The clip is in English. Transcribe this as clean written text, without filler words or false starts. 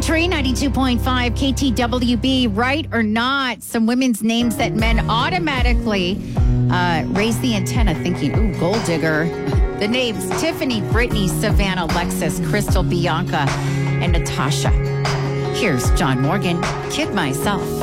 Tree 92.5 KTWB. Right or not, some women's names that men automatically raise the antenna thinking, ooh, gold digger. The names Tiffany, Brittany, Savannah, Lexus, Crystal, Bianca, and Natasha. Here's John Morgan, Kid Myself.